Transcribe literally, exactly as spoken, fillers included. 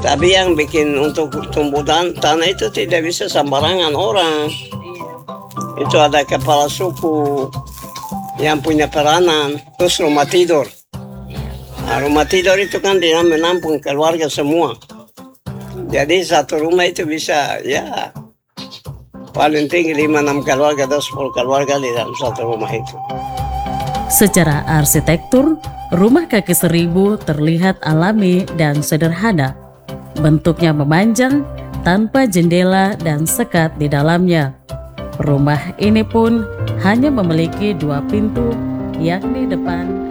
Tapi yang bikin untuk tumbuh tan tanah itu tidak bisa sembarangan orang. Itu ada kepala suku yang punya peranan, terus rumah tidur. Nah, rumah tidur itu kan dia menampung keluarga semua. Jadi satu rumah itu bisa ya paling tinggi lima enam keluarga atau sepuluh keluarga di dalam satu rumah itu. Secara arsitektur, rumah kaki seribu terlihat alami dan sederhana. Bentuknya memanjang tanpa jendela dan sekat di dalamnya. Rumah ini pun hanya memiliki dua pintu, yakni depan